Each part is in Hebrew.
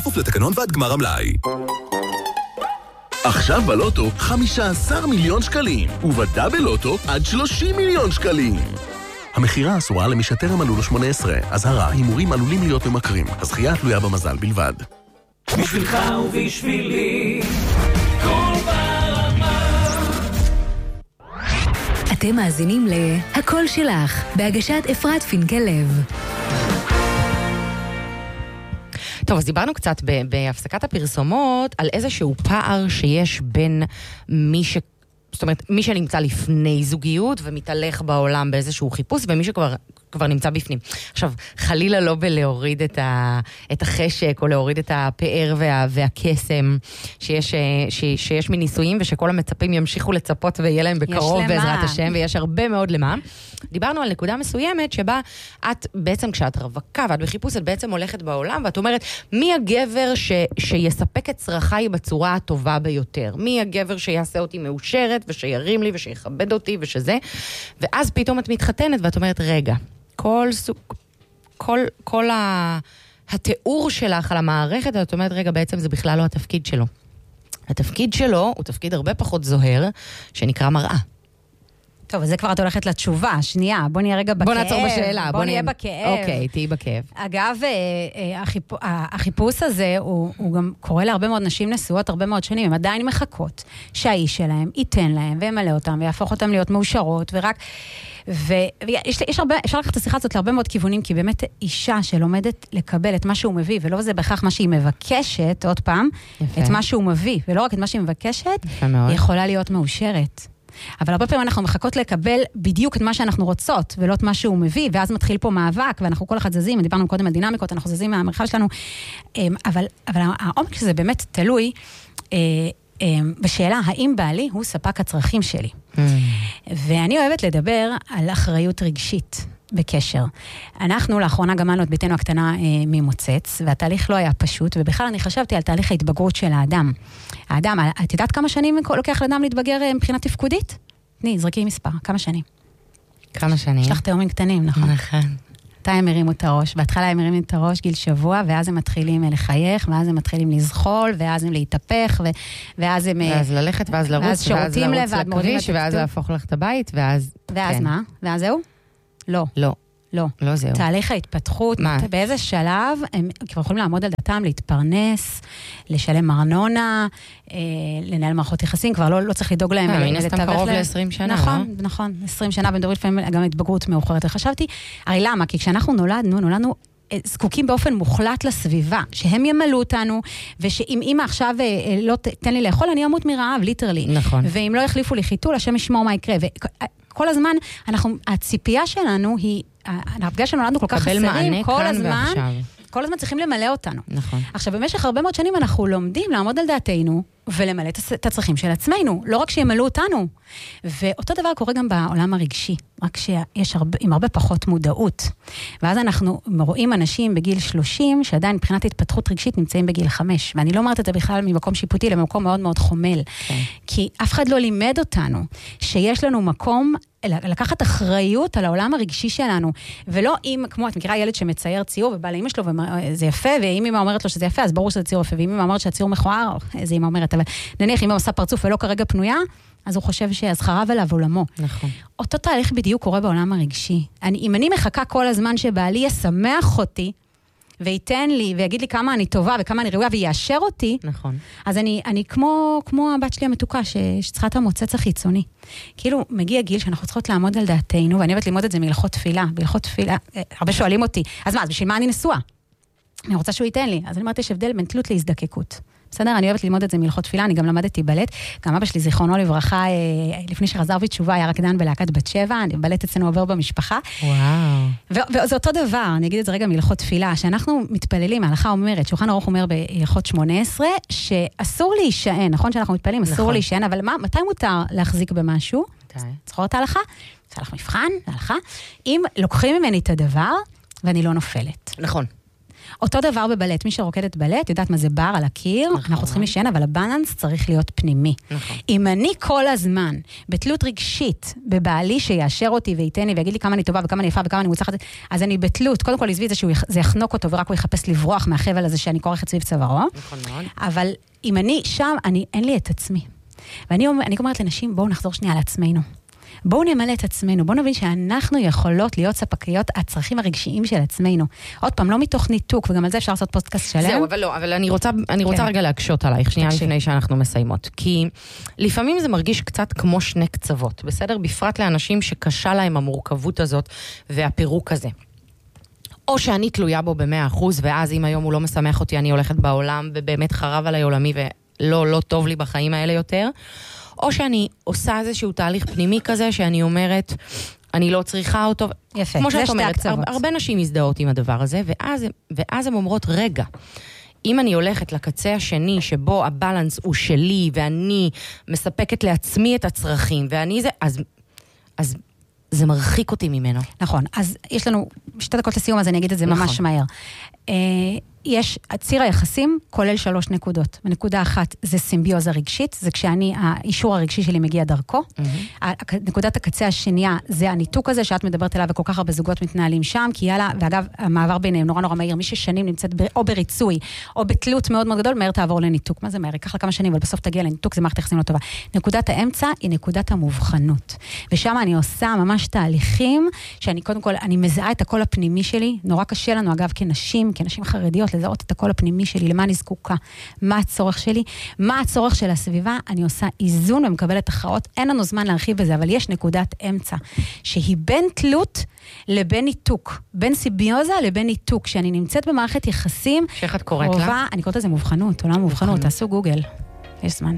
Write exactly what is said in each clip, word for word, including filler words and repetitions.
כפוף לתקנון ועד גמר המלאי. עכשיו בלוטו חמישה עשר מיליון שקלים, ובדאבל לוטו עד שלושים מיליון שקלים. המחירה אסורה למי שטרם מלאו לו שמונה עשרה. אזהרה, הימורים עלולים להיות ממכרים. הזכייה תלויה במזל בלבד. בשבילך ובשבילי, כל ברמה. אתם מאזינים ל"הכל שלך", בהגשת אפרת פינקל-לב. טוב, אז דיברנו קצת בהפסקת הפרסומות על איזשהו פער שיש בין מי ש... זאת אומרת, מי שנמצא לפני זוגיות ומתהלך בעולם באיזשהו חיפוש, ומי שכבר כבר נמצא בפנים. עכשיו, חלילה לא בלהוריד את, ה, את החשק, או להוריד את הפאר וה, והקסם שיש, ש, שיש מניסויים, ושכל המצפים ימשיכו לצפות ויהיה להם בקרוב בעזרת השם, ויש הרבה מאוד למה. דיברנו על נקודה מסוימת שבה את בעצם כשאת רווקה ואת בחיפוש, את בעצם הולכת בעולם, ואת אומרת, מי הגבר ש, שיספק את צרכיי בצורה הטובה ביותר? מי הגבר שיעשה אותי מאושרת, ושירים לי, ושיכבד אותי, ושזה? ואז פתאום את מתחתנת, ואת אומרת, רגע, כל סוג, כל, כל ה, התיאור שלך על המערכת, את אומרת, רגע, בעצם זה בכלל לא התפקיד שלו. התפקיד שלו הוא תפקיד הרבה פחות זוהר, שנקרא מראה. טוב, אז זה כבר את הולכת לתשובה. שנייה, בוא נהיה רגע בכאב. בוא נעצור בשאלה. בוא, בוא נהיה בכאב. אוקיי, תהי בכאב. אגב, החיפ... החיפוש הזה, הוא, הוא גם קורא להרבה מאוד נשים נשואות הרבה מאוד שנים. הם עדיין מחכות שהאיש שלהם ייתן להם, וימלא אותם, ויהפוך אותם להיות מאושרות, ורק... ויש יש הרבה, אפשר לקחת את השיחה הזאת להרבה מאוד כיוונים, כי באמת אישה שלומדת לקבל את מה שהוא מביא, ולא זה בהכרח מה שהיא מבקשת, עוד פעם, יפה. את מה שהוא מביא, ולא רק את מה שהיא מבקשת, היא יכולה להיות מאושרת. אבל הרבה פעמים אנחנו מחכות לקבל בדיוק את מה שאנחנו רוצות, ולא את מה שהוא מביא, ואז מתחיל פה מאבק, ואנחנו כל אחד זזים, דיברנו קודם על דינמיקות, אנחנו זזים מהמרחב שלנו, אבל, אבל העומק שזה באמת תלוי, בשאלה, האם בעלי הוא ספק הצרכים שלי? ואני אוהבת לדבר על אחריות רגשית בקשר. אנחנו לאחרונה גמלנו את ביתנו הקטנה ממוצץ, והתהליך לא היה פשוט, ובכלל אני חשבתי על תהליך ההתבגרות של האדם. האדם, את יודעת כמה שנים לוקח לאדם להתבגר מבחינה תפקודית? תני, זרקי מספר, כמה שנים? כמה שנים? יש לך תאומים קטנים, נכון? נכון. מתי הם מרימו את הראש? בהתחלה הם מרימים את הראש גיל שבוע, ואז הם מתחילים לחייך, ואז הם מתחילים לזחול, ואז הם להתהפך, ואז הם... ואז ללכת, ואז לרוץ, ואז שירותים לבד, לכביש, ואז להפוך לך את הבית, ואז... ואז מה? ואז זהו? לא. לא. לא. לא זהו. תהליך ההתפתחות, באיזה שלב הם כבר יכולים לעמוד על דתם, להתפרנס, לשלם ארנונה, לנהל מערכות יחסים, כבר לא, לא צריך לדאוג להם. מן הסתם קרוב ל-עשרים שנה, נכון, לא? נכון, עשרים שנה, במדורית לפעמים גם התבגרות מאוחרת. וחשבתי, הרי למה? כי כשאנחנו נולדנו, נולדנו זקוקים באופן מוחלט לסביבה, שהם ימלאו אותנו, ושאם אמא עכשיו לא תתן לי לאכול, אני אמות מרעב, ליטרלי. נכון. ואם לא יחליפו לי חיתול, השם ישמור מה יקרה. כל הזמן, אנחנו, הציפייה שלנו היא, הפגש שנולדנו כל כך חסרים, כל הזמן, כל הזמן צריכים למלא אותנו. נכון. עכשיו, במשך הרבה מאוד שנים אנחנו לומדים לעמוד על דעתנו, ולמלא את הצרכים של עצמנו, לא רק שימלאו אותנו. ואותו דבר קורה גם בעולם הרגשי, רק שיש הרבה, עם הרבה פחות מודעות. ואז אנחנו רואים אנשים בגיל שלושים, שעדיין מבחינת התפתחות רגשית נמצאים בגיל חמש. ואני לא אומרת את זה בכלל ממקום שיפוטי, למקום מאוד מאוד חומל. Okay. כי אף אחד לא לימד אותנו שיש לנו מקום לקחת אחריות על העולם הרגשי שלנו. ולא אם, כמו את מכירה ילד שמצייר ציור, ובא לאמא שלו, וזה יפה, ואם אמא אומרת לו שזה יפה, אז ברור שזה ציור יפה, ואם אמא אומרת שהציור מכוער, איזה אמא אומרת, אבל נניח אם אמא עושה פרצוף ולא כרגע פנויה, אז הוא חושב שאז חרב עליו עולמו. נכון. אותו תהליך בדיוק קורה בעולם הרגשי. אני, אם אני מחכה כל הזמן שבעלי ישמח אותי, וייתן לי, ויגיד לי כמה אני טובה, וכמה אני ראויה, ויאשר אותי, נכון. אז אני, אני כמו, כמו הבת שלי המתוקה, ש, שצריכה את המוצץ החיצוני. כאילו, מגיע גיל שאנחנו צריכות לעמוד על דעתנו, ואני אוהבת ללמוד את זה מלכות תפילה. בלכות תפילה, הרבה שואלים אותי, אז מה, אז בשביל מה אני נשואה? אני רוצה שהוא ייתן לי. אז אני אומרת, יש הבדל בין תלות להזדקקות. בסדר, אני אוהבת ללמוד את זה מלכות תפילה, אני גם למדתי בלט, גם אבא שלי זיכרונו לברכה, לפני שחזר בתשובה, היה רקדן בלהקת בת שבע, בלט אצלנו עובר במשפחה. וואו. וזה אותו דבר, אני אגיד את זה רגע מלכות תפילה, שאנחנו מתפללים, ההלכה אומרת, שולחן ערוך אומר בהלכות שמונה עשרה, שאסור להישען, נכון שאנחנו מתפללים, אסור להישען, אבל מה, מתי מותר להחזיק במשהו? זכור את ההלכה? זה הלך מבחן, ההלכה. אם לוקחים ממני את הדבר, ואני לא נופלת. נכון. אותו דבר בבלט, מי שרוקדת בלט, יודעת מה זה בר על הקיר, נכון. אנחנו צריכים לשען, אבל הבלנס צריך להיות פנימי. נכון. אם אני כל הזמן, בתלות רגשית, בבעלי שיאשר אותי וייתן לי, ויגיד לי כמה אני טובה וכמה אני יפה וכמה אני מוצלחת, אז אני בתלות, קודם כל עזבי את זה שהוא זה יחנוק אותו, ורק הוא יחפש לברוח מהחבל הזה שאני כורכת סביב צווארו. נכון מאוד. אבל אם אני שם, אני, אין לי את עצמי. ואני אני אומרת לנשים, בואו נחזור שנייה לעצמנו. בואו נמלא את עצמנו, בואו נבין שאנחנו יכולות להיות ספקיות הצרכים הרגשיים של עצמנו. עוד פעם, לא מתוך ניתוק, וגם על זה אפשר לעשות פודקאסט שלם. זהו, אבל לא, אבל אני רוצה, אני רוצה כן. רגע להקשות עלייך, שנייה תקשיב. לפני שאנחנו מסיימות. כי לפעמים זה מרגיש קצת כמו שני קצוות, בסדר? בפרט לאנשים שקשה להם המורכבות הזאת והפירוק הזה. או שאני תלויה בו במאה אחוז, ואז אם היום הוא לא משמח אותי, אני הולכת בעולם, ובאמת חרב עליי עולמי, ולא, לא טוב לי בחיים האלה יותר. או שאני עושה איזשהו תהליך פנימי כזה, שאני אומרת, אני לא צריכה אותו. יפה, כמו שאת אומרת, הרבה, הרבה נשים מזדהות עם הדבר הזה, ואז, ואז הן אומרות, רגע, אם אני הולכת לקצה השני, שבו הבלנס הוא שלי, ואני מספקת לעצמי את הצרכים, ואני זה, אז, אז זה מרחיק אותי ממנו. נכון, אז יש לנו שתי דקות לסיום, אז אני אגיד את זה ממש מהר. יש, ציר היחסים כולל שלוש נקודות. נקודה אחת זה סימביוזה רגשית, זה כשאני, האישור הרגשי שלי מגיע דרכו. נקודת הקצה השנייה זה הניתוק הזה שאת מדברת עליו, וכל כך הרבה זוגות מתנהלים שם, כי יאללה, ואגב, המעבר ביניהם נורא נורא מהיר, מי ששנים נמצאת או בריצוי, או בתלות מאוד מאוד גדול, מהר תעבור לניתוק. מה זה מהר? ייקח לה כמה שנים, אבל בסוף תגיע לניתוק, זה מערכת יחסים לא טובה. נקודת האמצע היא נקודת המובחנות. ושם אני עושה ממש תהליכים, שאני קודם כל, אני מזהה את הקול הפנימי שלי, נורא קשה לנו, אגב, כנשים, כנשים חרדיות, לזהות את הקול הפנימי שלי, למה אני זקוקה, מה הצורך שלי, מה הצורך של הסביבה, אני עושה איזון ומקבלת הכרעות, אין לנו זמן להרחיב בזה, אבל יש נקודת אמצע, שהיא בין תלות לבין ניתוק, בין סיביוזה לבין ניתוק, שאני נמצאת במערכת יחסים, שאיך את קוראת לה? אני קוראת לזה מובחנות, עולם מובחנות, תעשו גוגל, יש זמן.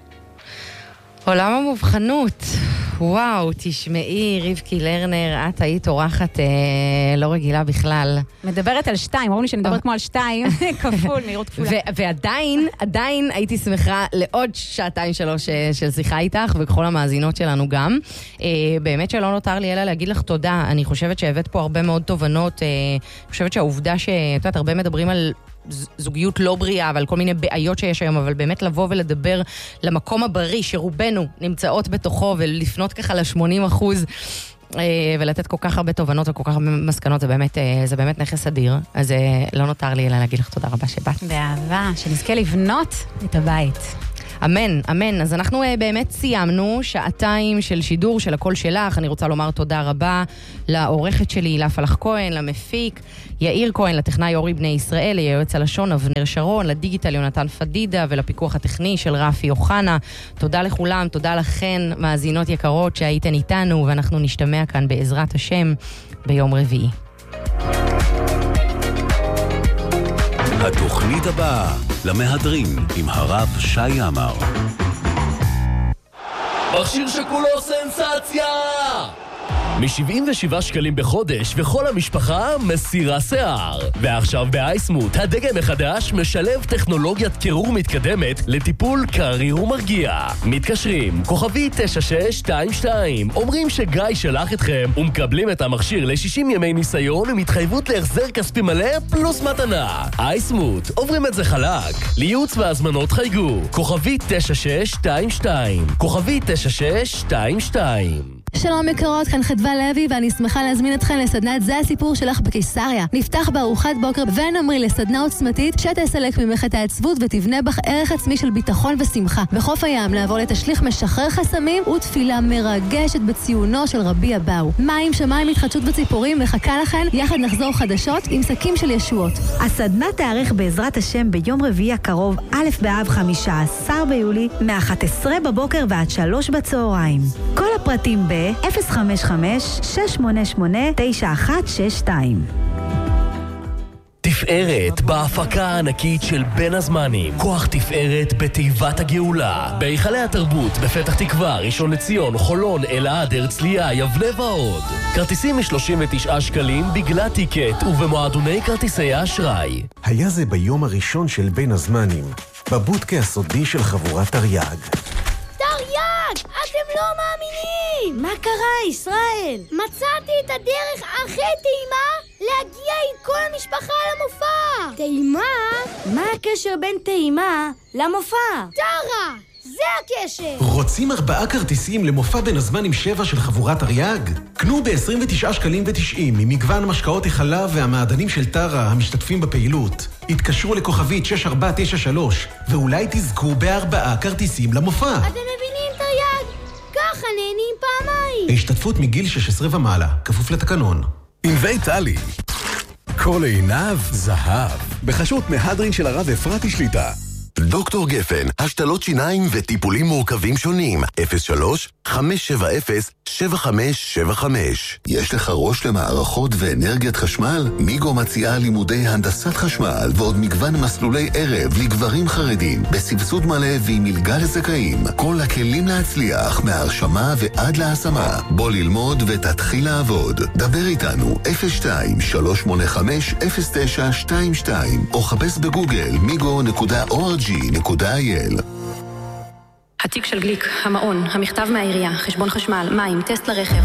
עולם המובחנות, וואו, תשמעי, רבקי לרנר, את היית אורחת אה, לא רגילה בכלל. מדברת על שתיים, ראו לי שאני מדברת כמו על שתיים, כפול, מהירות כפולה. ו- ועדיין, עדיין הייתי שמחה לעוד שעתיים שלוש של שיחה איתך, וכל המאזינות שלנו גם. אה, באמת שלא נותר לי אלא להגיד לך תודה, אני חושבת שהבאת פה הרבה מאוד תובנות, אה, אני חושבת שהעובדה שאת יודעת, הרבה מדברים על זוגיות לא בריאה, אבל כל מיני בעיות שיש היום, אבל באמת לבוא ולדבר למקום הבריא, שרובנו נמצאות בתוכו, ולפנות ככה ל-שמונים אחוז, ולתת כל כך הרבה תובנות וכל כך הרבה מסקנות, זה באמת, זה באמת נכס אדיר. אז לא נותר לי אלא להגיד לך תודה רבה שבאת. באהבה, שנזכה לבנות את הבית. אמן, אמן. אז אנחנו uh, באמת סיימנו שעתיים של שידור של הקול שלך. אני רוצה לומר תודה רבה לעורכת שלי, לפלח כהן, למפיק, יאיר כהן, לטכנאי אורי בני ישראל, ליועץ הלשון אבנר שרון, לדיגיטל יונתן פדידה ולפיקוח הטכני של רפי אוחנה. תודה לכולם, תודה לכן, מאזינות יקרות שהייתן איתנו, ואנחנו נשתמע כאן בעזרת השם ביום רביעי. התוכנית הבאה למהדרין עם הרב שי אמר. מכשיר שכולו סנסציה! מ-שבעים ושבעה שקלים בחודש, וכל המשפחה מסירה שיער. ועכשיו באייסמוט, הדגם החדש משלב טכנולוגיית קירור מתקדמת לטיפול קריר ומרגיע. מתקשרים, כוכבי תשע שש שתיים שתיים, אומרים שגיא שלח אתכם, ומקבלים את המכשיר ל-שישים ימי ניסיון עם התחייבות להחזר כספי מלא פלוס מתנה. אייסמוט, עוברים את זה חלק. לייעוץ והזמנות חייגו, כוכבי תשע שש שתיים שתיים, כוכבי תשע שש שתיים שתיים. שלום יקרות, כאן חדווה לוי, ואני שמחה להזמין אתכם לסדנת זה הסיפור שלך בקיסריה. נפתח בארוחת בוקר ונמריא לסדנה עוצמתית שתסלק ממך את העצבות ותבנה בך ערך עצמי של ביטחון ושמחה. בחוף הים לעבור לתשליך משחרר חסמים ותפילה מרגשת בציונו של רבי אבאו. מים, שמיים, התחדשות וציפורים מחכה לכן, יחד נחזור חדשות עם שקים של ישועות. הסדנה תארך בעזרת השם ביום רביעי הקרוב, א' באב חמישה עשר ביולי, מ-אחת עשרה בבוקר ועד שלוש בצהריים. כל הפרטים ב אפס חמש חמש שש שמונה שמונה תשע אחת שש שתיים. תפארת בהפקה הענקית של בין הזמנים. כוח תפארת בתיבת הגאולה. בהיכלי התרבות בפתח תקווה, ראשון לציון, חולון, אלעד, הרצליה, יבנה ועוד. כרטיסים מ-שלושים ותשעה שקלים בגלל טיקט ובמועדוני כרטיסי האשראי. היה זה ביום הראשון של בין הזמנים, בבודקה הסודי של חבורת תרי"ג. תרי"ג! אתם לא מאמינים! מה קרה, ישראל? מצאתי את הדרך הכי טעימה להגיע עם כל המשפחה למופע. טעימה? מה הקשר בין טעימה למופע? טרה! זה הקשר! רוצים ארבעה כרטיסים למופע בין הזמנים שבע של חבורת תרי"ג? קנו ב-עשרים ותשעה שקלים ותשעים ממגוון משקאות החלב והמעדנים של טרה המשתתפים בפעילות. התקשרו לכוכבית שש ארבע תשע שלוש ואולי תזכו בארבעה כרטיסים למופע. אתם מבינים תרי"ג? ככה נהנים פעמיים. ההשתתפות מגיל שש עשרה ומעלה, כפוף לתקנון. ענבי טלי. כל עיניו זהב. בחסות מהדרין של הרב אפרתי שליטה. דוקטור גפן, השתלות שיניים וטיפולים מורכבים שונים. אפס שלוש חמש שבע אפס שבע חמש שבע חמש. יש לך ראש למערכות ואנרגיית חשמל? מיגו מציעה לימודי הנדסת חשמל ועוד מגוון מסלולי ערב לגברים חרדים בסבסוד מלא ועם מלגה לזכאים. כל הכלים להצליח מההרשמה ועד להשמה. בוא ללמוד ותתחיל לעבוד. דבר איתנו אפס שתיים שלוש שמונה חמש אפס תשע שתיים שתיים או חפש בגוגל מיגו נקודה או אר ג'י נקודה איי אל. התיק של גליק, המעון, המכתב מהעירייה, חשבון חשמל, מים, טסט לרכב.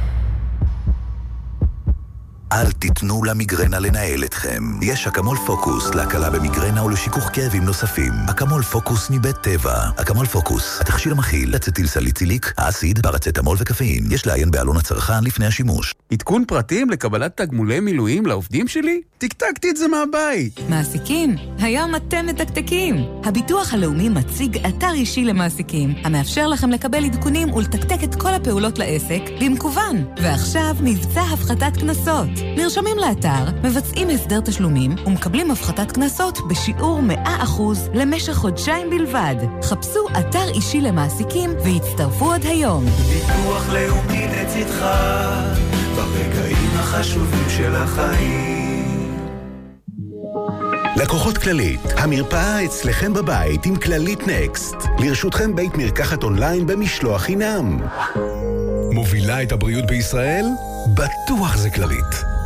אל תיתנו למיגרנה לנהל אתכם. יש אקמול פוקוס להקלה במיגרנה ולשיכוך כאבים נוספים. אקמול פוקוס מבית טבע. אקמול פוקוס, התכשיר המכיל אצטיל סליציליק, האסיד, פרצטמול וקפאין. יש לעיין בעלון הצרכן לפני השימוש. עדכון פרטים לקבלת תגמולי מילואים לעובדים שלי? תקתקתי את זה מהבית. מעסיקים, היום אתם מתקתקים. הביטוח הלאומי מציג אתר אישי למעסיקים, המאפשר לכם לקבל עדכונים ולתקתק את כל הפעולות לעסק במקוון. ועכשיו מבצע הפחתת כנסות. נרשמים לאתר, מבצעים הסדר תשלומים ומקבלים הפחתת כנסות בשיעור מאה אחוז למשך חודשיים בלבד. חפשו אתר אישי למעסיקים והצטרפו עוד היום. ביטוח לאומי לצדך ברגעים החשובים של החיים. לקוחות כללית, המרפאה אצלכם בבית עם כללית נקסט. לרשותכם בית מרקחת אונליין במשלוח חינם. מובילה את הבריאות בישראל? בטוח זה כללית.